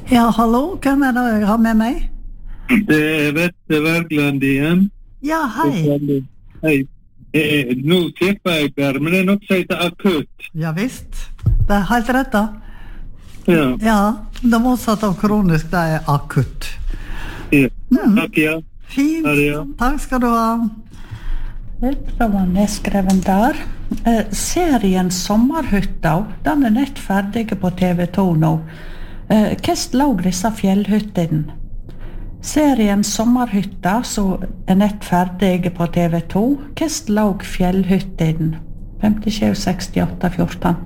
Ja, hallo, hvem det jeg har med meg? Det Vette Wergeland igjen. Ja, hei. Hei. Nå tipper jeg der, men det noe som heter akutt. Ja visst, det helt rett da. Ja. Ja, det motsatte av kronisk, det akutt. Ja. Takk, ja. Fint, Ha det, ja. takk skal du ha. Det var nedskreven der. Serien Sommerhytta, den nett ferdig på TV2 nå. Hvordan låg disse fjellhyttene? Serien Sommerhytta, som nett ferdig på TV2, hvordan låg fjellhyttene? 57, 68, 14,